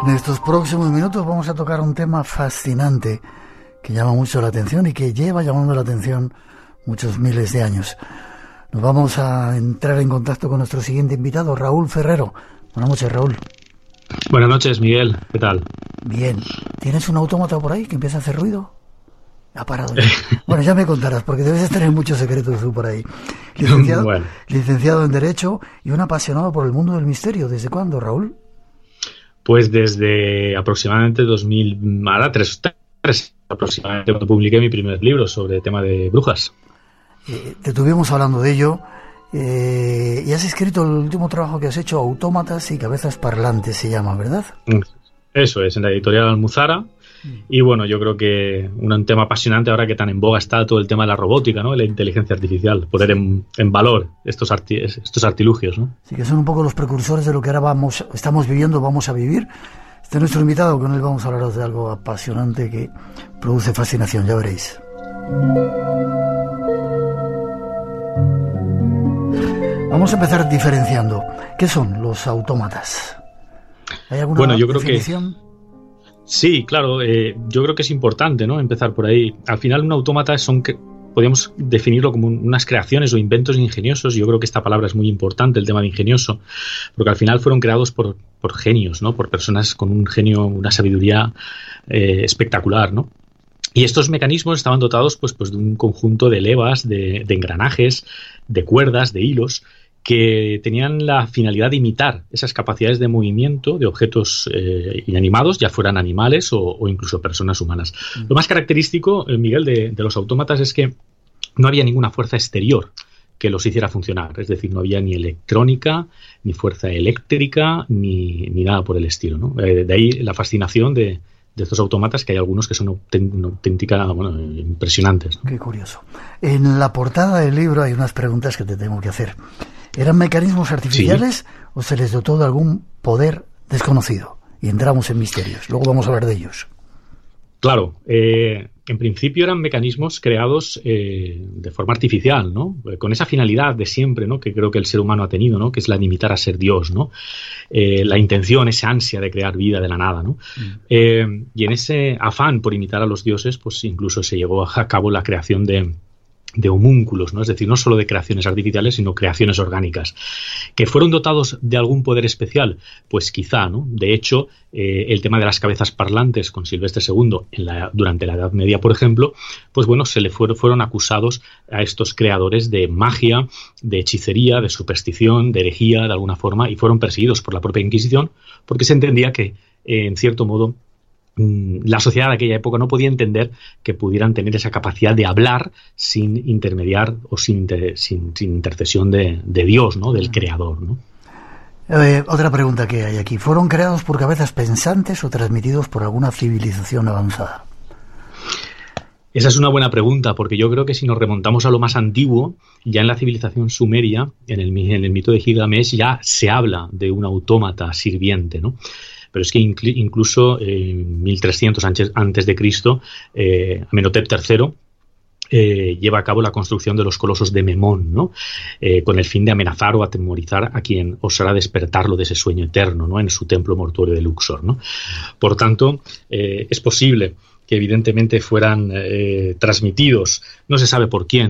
En estos próximos minutos vamos a tocar un tema fascinante que llama mucho la atención y que lleva llamando la atención muchos miles de años. Nos vamos a entrar en contacto con nuestro siguiente invitado, Raúl Ferrero. Buenas noches, Raúl. Buenas noches, Miguel. ¿Qué tal? Bien. ¿Tienes un autómata por ahí que empieza a hacer ruido? Ha parado ya. Bueno, ya me contarás, porque debes tener muchos secretos tú por ahí. Licenciado en Derecho y un apasionado por el mundo del misterio. ¿Desde cuándo, Raúl? Pues desde aproximadamente 2000, ahora tres aproximadamente, cuando publiqué mi primer libro sobre el tema de brujas. Te estuvimos hablando de ello. Y has escrito el último trabajo que has hecho, Autómatas y Cabezas Parlantes, se llama, ¿verdad? Eso es, en la editorial Almuzara. Y bueno, yo creo que un tema apasionante ahora que tan en boga está todo el tema de la robótica, ¿no? La inteligencia artificial, poner en valor estos artilugios, ¿no? Sí, que son un poco los precursores de lo que ahora estamos viviendo, vamos a vivir. Este es nuestro invitado, con él vamos a hablaros de algo apasionante que produce fascinación, ya veréis. Vamos a empezar diferenciando. ¿Qué son los autómatas? ¿Hay alguna definición? Sí, claro, yo creo que es importante, ¿no?, empezar por ahí. Al final, un autómata podríamos definirlo como unas creaciones o inventos ingeniosos. Yo creo que esta palabra es muy importante, el tema de ingenioso, porque al final fueron creados por genios, ¿no?, por personas con un genio, una sabiduría espectacular, ¿no? Y estos mecanismos estaban dotados pues de un conjunto de levas, de engranajes, de cuerdas, de hilos, que tenían la finalidad de imitar esas capacidades de movimiento de objetos inanimados, ya fueran animales o incluso personas humanas. Lo más característico, Miguel, de los autómatas es que no había ninguna fuerza exterior que los hiciera funcionar. Es decir, no había ni electrónica, ni fuerza eléctrica, ni nada por el estilo, ¿no? De ahí la fascinación de estos autómatas, que hay algunos que son auténticamente impresionantes, ¿no? Qué curioso. En la portada del libro hay unas preguntas que te tengo que hacer. ¿Eran mecanismos artificiales o se les dotó de algún poder desconocido? Y entramos en misterios. Luego vamos a hablar de ellos. Claro. En principio eran mecanismos creados de forma artificial, ¿no? Con esa finalidad de siempre, ¿no?, que creo que el ser humano ha tenido, ¿no?, que es la de imitar a ser Dios, ¿no? La intención, esa ansia de crear vida de la nada, ¿no? Y en ese afán por imitar a los dioses, pues incluso se llevó a cabo la creación de homúnculos, ¿no? Es decir, no solo de creaciones artificiales, sino creaciones orgánicas. ¿Que fueron dotados de algún poder especial? Pues quizá, ¿no? De hecho, el tema de las cabezas parlantes con Silvestre II durante la Edad Media, por ejemplo, pues bueno, se le fueron acusados a estos creadores de magia, de hechicería, de superstición, de herejía, de alguna forma, y fueron perseguidos por la propia Inquisición, porque se entendía que, en cierto modo, la sociedad de aquella época no podía entender que pudieran tener esa capacidad de hablar sin intermediar o sin intercesión de Dios, ¿no?, del creador, ¿no? Otra pregunta que hay aquí. ¿Fueron creados por cabezas pensantes o transmitidos por alguna civilización avanzada? Esa es una buena pregunta, porque yo creo que si nos remontamos a lo más antiguo, ya en la civilización sumeria, en el mito de Gilgamesh, ya se habla de un autómata sirviente, ¿no? Pero es que incluso en 1300 antes de Cristo, Amenhotep III lleva a cabo la construcción de los colosos de Memón, ¿no? Con el fin de amenazar o atemorizar a quien osara despertarlo de ese sueño eterno, ¿no?, en su templo mortuorio de Luxor, ¿no? Por tanto, es posible que evidentemente fueran transmitidos, no se sabe por quién,